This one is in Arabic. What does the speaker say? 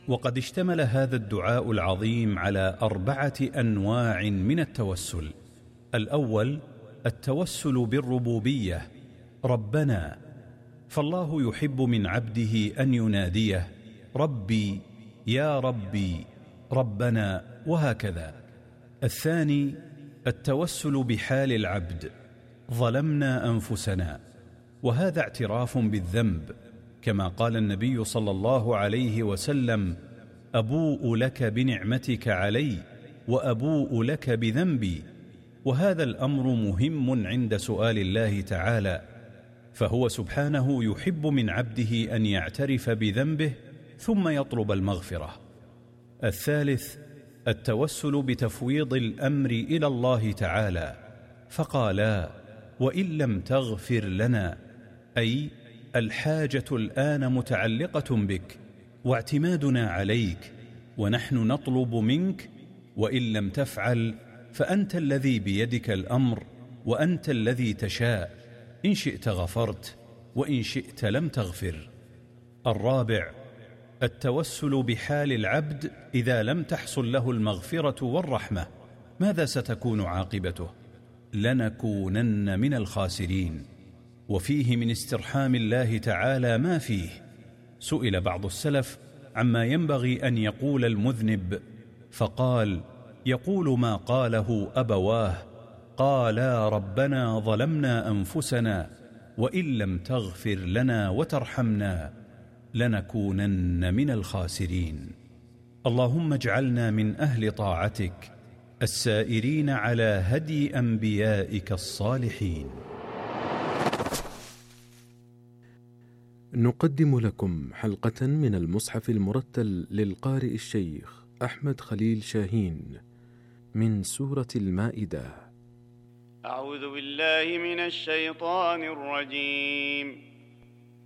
وقد اشتمل هذا الدعاء العظيم على 4 أنواع من التوسل. الأول التوسل بالربوبية، ربنا، فالله يحب من عبده أن يناديه ربي يا ربي ربنا، وهكذا. الثاني التوسل بحال العبد، ظلمنا أنفسنا، وهذا اعتراف بالذنب، كما قال النبي صلى الله عليه وسلم أبوء لك بنعمتك علي وأبوء لك بذنبي. وهذا الأمر مهم عند سؤال الله تعالى، فهو سبحانه يحب من عبده أن يعترف بذنبه ثم يطلب المغفرة. الثالث التوسل بتفويض الأمر إلى الله تعالى، فقالا وإن لم تغفر لنا، أي الحاجة الآن متعلقة بك واعتمادنا عليك، ونحن نطلب منك، وإن لم تفعل فأنت الذي بيدك الأمر وأنت الذي تشاء، إن شئت غفرت وإن شئت لم تغفر. الرابع التوسل بحال العبد إذا لم تحصل له المغفرة والرحمة، ماذا ستكون عاقبته؟ لنكونن من الخاسرين. وفيه من استرحام الله تعالى ما فيه. سئل بعض السلف عما ينبغي أن يقول المذنب، فقال يقول ما قاله أبواه، قالا ربنا ظلمنا أنفسنا وإن لم تغفر لنا وترحمنا لنكونن من الخاسرين. اللهم اجعلنا من أهل طاعتك السائرين على هدي أنبيائك الصالحين. نقدم لكم حلقة من المصحف المرتل للقارئ الشيخ أحمد خليل شاهين من سورة المائدة. أعوذ بالله من الشيطان الرجيم.